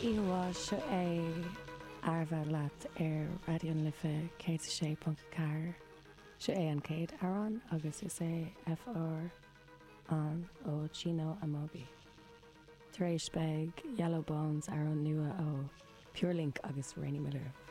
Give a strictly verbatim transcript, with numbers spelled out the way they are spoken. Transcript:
Ihuá se é arbha leat ar radio'n lifa cé sé punca car se é an céad arán agus is é F R an ó Chino Amobi. Tar éis beag Yellow Bones ar an nua ó Purelink agus Rainy Miller